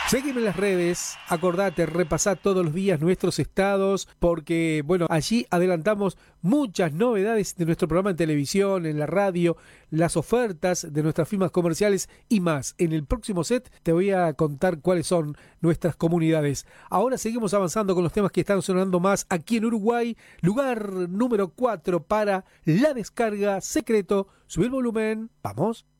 Seguime en las redes, acordate, repasá todos los días nuestros estados, porque, bueno, allí adelantamos muchas novedades de nuestro programa en televisión, en la radio, las ofertas de nuestras firmas comerciales y más. En el próximo set te voy a contar cuáles son nuestras comunidades. Ahora seguimos avanzando con los temas que están sonando más aquí en Uruguay. Lugar número 4 para La Descarga, Secreto. Subí el volumen, vamos.